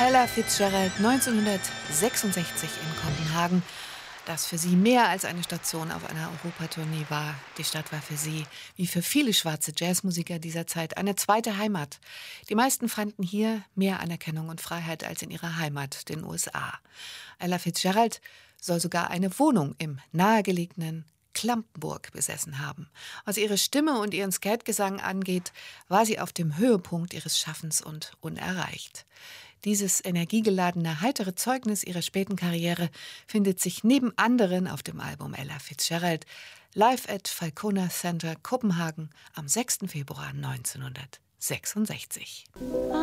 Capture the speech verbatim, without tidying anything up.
Ella Fitzgerald neunzehnhundertsechsundsechzig in Kopenhagen, das für sie mehr als eine Station auf einer Europatournee war. Die Stadt war für sie, wie für viele schwarze Jazzmusiker dieser Zeit, eine zweite Heimat. Die meisten fanden hier mehr Anerkennung und Freiheit als in ihrer Heimat, den U S A. Ella Fitzgerald soll sogar eine Wohnung im nahegelegenen Klampenburg besessen haben. Was ihre Stimme und ihren Skatgesang angeht, war sie auf dem Höhepunkt ihres Schaffens und unerreicht. Dieses energiegeladene, heitere Zeugnis ihrer späten Karriere findet sich neben anderen auf dem Album Ella Fitzgerald live at Falconer Center Kopenhagen am sechsten Februar neunzehnhundertsechsundsechzig.